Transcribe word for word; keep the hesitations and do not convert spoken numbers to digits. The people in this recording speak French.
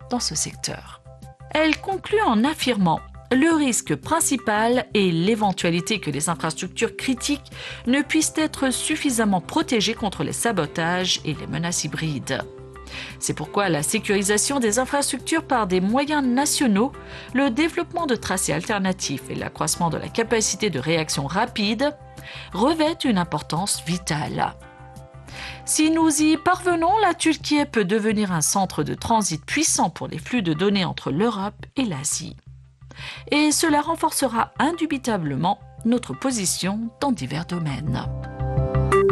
dans ce secteur. Elle conclut en affirmant « Le risque principal est l'éventualité que les infrastructures critiques ne puissent être suffisamment protégées contre les sabotages et les menaces hybrides. C'est pourquoi la sécurisation des infrastructures par des moyens nationaux, le développement de tracés alternatifs et l'accroissement de la capacité de réaction rapide revêtent une importance vitale. Si nous y parvenons, la Turquie peut devenir un centre de transit puissant pour les flux de données entre l'Europe et l'Asie. Et cela renforcera indubitablement notre position dans divers domaines.